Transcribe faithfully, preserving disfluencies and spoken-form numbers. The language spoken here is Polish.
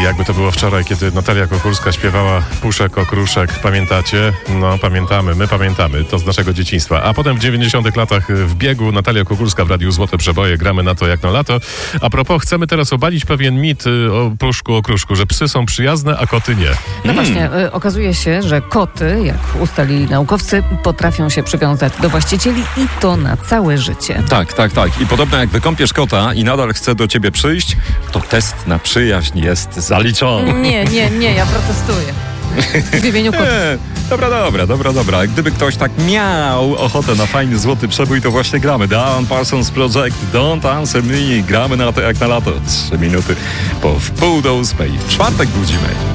jakby to było wczoraj, kiedy Natalia Kukulska śpiewała Puszek, okruszek. Pamiętacie? No, pamiętamy. My pamiętamy. To z naszego dzieciństwa. A potem w dziewięćdziesiątych latach w biegu Natalia Kukulska w Radiu Złote Przeboje. Gramy na to jak na lato. A propos, chcemy teraz obalić pewien mit o Puszku, okruszku, że psy są przyjazne, a koty nie. No hmm. właśnie, y, okazuje się, że koty, jak ustalili naukowcy, potrafią się przywiązać do właścicieli i to na całe życie. Tak, tak, tak. I podobno jak wykąpiesz kota i nadal chce do ciebie przyjść, to test na przyjaźń jest zaliczony. Nie, nie, nie, ja protestuję. W imieniu kota. Nie, dobra, dobra, dobra, dobra. Gdyby ktoś tak miał ochotę na fajny złoty przebój, to właśnie gramy. The Alan Parsons Project, Don't Answer Me. Gramy na to jak na lato. Trzy minuty po wpół do ósmej. W czwartek budzimy.